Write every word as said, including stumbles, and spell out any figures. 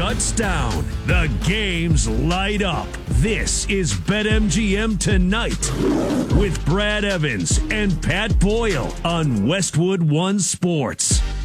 shuts down. The games light up. This is BetMGM Tonight with Brad Evans and Pat Boyle on Westwood One Sports.